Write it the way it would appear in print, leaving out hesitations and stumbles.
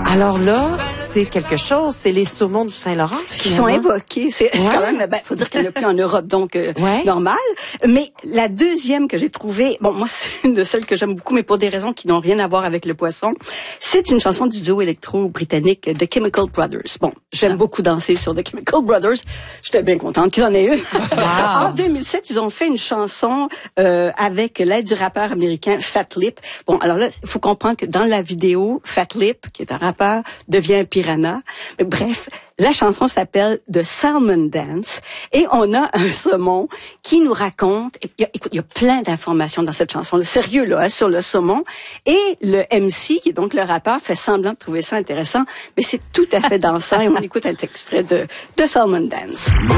Alors là, c'est quelque chose. C'est les saumons du Saint-Laurent qui sont évoqués. C'est quand même, faut dire qu'il n'y en a plus en Europe, donc normal. Mais la deuxième que j'ai trouvée, bon, moi, c'est une de celles que j'aime beaucoup, mais pour des raisons qui n'ont rien à voir avec le poisson. C'est une chanson du duo électro-britannique The Chemical Brothers. Bon, j'aime beaucoup danser sur The Chemical Brothers. J'étais bien contente qu'ils en aient une. Wow. En 2007, ils ont fait une chanson avec l'aide du rappeur américain Fat Lip. Bon, alors là, il faut comprendre que dans la vidéo, Fat Lip, qui est un rappeur, devient un piranha. Mais bref, la chanson s'appelle The Salmon Dance et on a un saumon qui nous raconte, écoute, il y a plein d'informations dans cette chanson, sérieux là, sur le saumon, et le MC, qui est donc le rappeur, fait semblant de trouver ça intéressant, mais c'est tout à fait dansant et on écoute un extrait de The Salmon Dance.